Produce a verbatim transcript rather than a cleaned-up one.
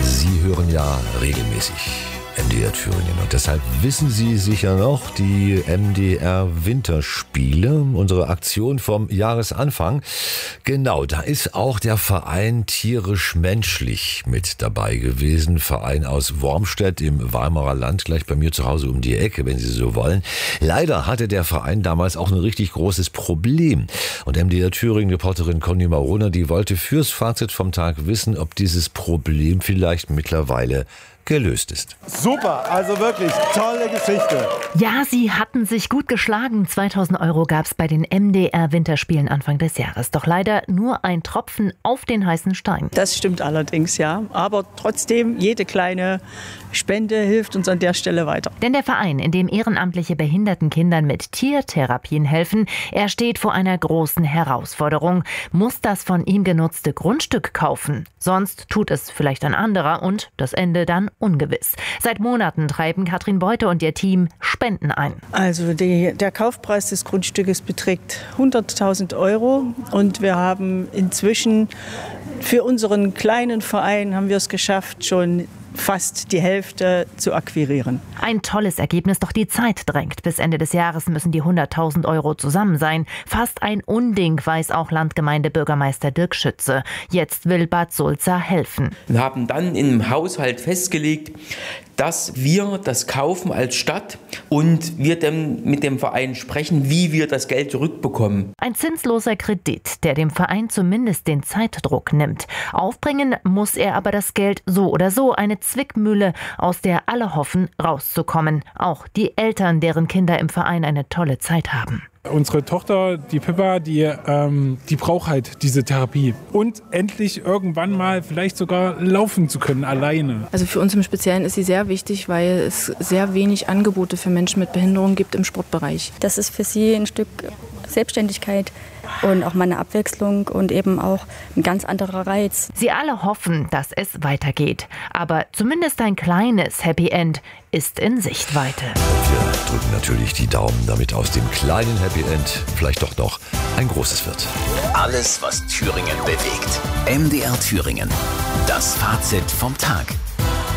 Sie hören ja regelmäßig M D R Thüringen und deshalb wissen Sie sicher noch die M D R Winterspiele, unsere Aktion vom Jahresanfang. Genau, da ist auch der Verein Tierisch-Menschlich mit dabei gewesen. Verein aus Wormstedt im Weimarer Land, gleich bei mir zu Hause um die Ecke, wenn Sie so wollen. Leider hatte der Verein damals auch ein richtig großes Problem. Und M D R Thüringen-Reporterin Conny Marona, die wollte fürs Fazit vom Tag wissen, ob dieses Problem vielleicht mittlerweile gelöst ist. Super, also wirklich tolle Geschichte. Ja, sie hatten sich gut geschlagen. zweitausend Euro gab es bei den M D R Winterspielen Anfang des Jahres. Doch leider nur ein Tropfen auf den heißen Stein. Das stimmt allerdings, ja. Aber trotzdem, jede kleine Spende hilft uns an der Stelle weiter. Denn der Verein, in dem ehrenamtliche behinderten Kindern mit Tiertherapien helfen, er steht vor einer großen Herausforderung. Muss das von ihm genutzte Grundstück kaufen? Sonst tut es vielleicht ein anderer und das Ende dann ungewiss. Seit Monaten treiben Katrin Beute und ihr Team Spenden ein. Also die, der Kaufpreis des Grundstückes beträgt hunderttausend Euro und wir haben inzwischen für unseren kleinen Verein haben wir es geschafft, schon fast die Hälfte zu akquirieren. Ein tolles Ergebnis, doch die Zeit drängt. Bis Ende des Jahres müssen die hunderttausend Euro zusammen sein. Fast ein Unding, weiß auch Landgemeindebürgermeister Dirk Schütze. Jetzt will Bad Sulza helfen. Wir haben dann im Haushalt festgelegt, dass wir das kaufen als Stadt und wir dann mit dem Verein sprechen, wie wir das Geld zurückbekommen. Ein zinsloser Kredit, der dem Verein zumindest den Zeitdruck nimmt. Aufbringen muss er aber das Geld so oder so, eine Zwickmühle, aus der alle hoffen, rauszukommen. Auch die Eltern, deren Kinder im Verein eine tolle Zeit haben. Unsere Tochter, die Pippa, die, ähm, die braucht halt diese Therapie. Und endlich irgendwann mal vielleicht sogar laufen zu können, alleine. Also für uns im Speziellen ist sie sehr wichtig, weil es sehr wenig Angebote für Menschen mit Behinderung gibt im Sportbereich. Das ist für sie ein Stück Selbstständigkeit und auch mal eine Abwechslung und eben auch ein ganz anderer Reiz. Sie alle hoffen, dass es weitergeht. Aber zumindest ein kleines Happy End ist in Sichtweite. Wir drücken natürlich die Daumen, damit aus dem kleinen Happy End vielleicht doch noch ein großes wird. Alles, was Thüringen bewegt. M D R Thüringen. Das Fazit vom Tag.